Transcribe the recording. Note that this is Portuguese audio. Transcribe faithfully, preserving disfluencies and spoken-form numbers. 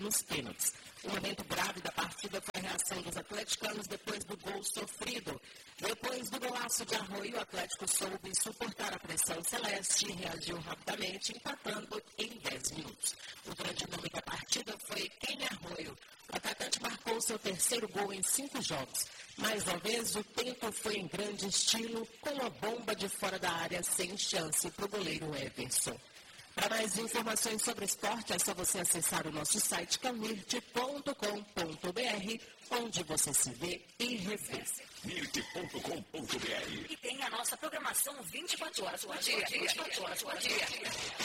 nos pênaltis. O momento grave da partida foi a reação dos atleticanos depois do gol sofrido. Depois do golaço de Arroio, o Atlético soube suportar a pressão celeste e reagiu rapidamente, empatando em dez minutos. O grande nome da partida foi Kenny Arroio. O atacante marcou seu terceiro gol em cinco jogos. Mais uma vez, o tempo foi em grande estilo, com uma bomba de fora da área sem chance para o goleiro Everson. Para mais informações sobre esporte, é só você acessar o nosso site calmirt ponto com ponto br, onde você se vê e revê. Mirt ponto com ponto br. E tem a nossa programação vinte e quatro horas por dia. vinte e quatro horas por dia.